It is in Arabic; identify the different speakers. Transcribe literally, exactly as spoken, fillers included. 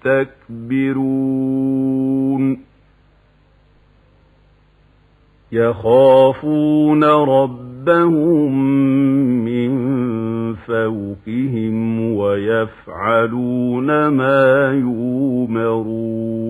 Speaker 1: يستكبرون يخافون ربهم من فوقهم ويفعلون ما يؤمرون